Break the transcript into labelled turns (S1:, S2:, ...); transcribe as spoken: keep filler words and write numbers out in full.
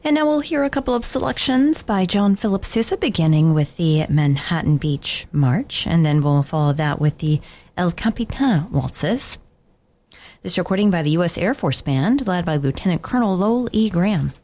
S1: And now we'll hear a couple of selections by John Philip Sousa, beginning with the Manhattan Beach March, and then we'll follow that with the El Capitan Waltzes. This recording by the U S Air Force Band, led by Lieutenant Colonel Lowell E. Graham.